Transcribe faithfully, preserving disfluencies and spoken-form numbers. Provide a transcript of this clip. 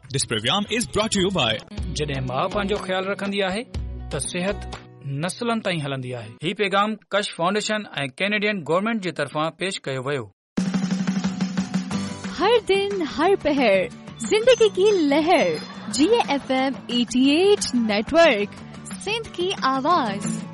This program is brought to you by जॾहिं माउ पंहिंजो ख्यालु रखंदी आहे त सिहत नस्लनि ताईं हलंदी आहे। ही पैगाम कश फाउंडेशन ऐं कैनेडियन गवर्नमेंट जे तरफ़ां पेश कयो वियो। हर दिन हर पहर जिंदगी की लहर जी एफ एम अठासी नेटवर्क सिंध की आवाज।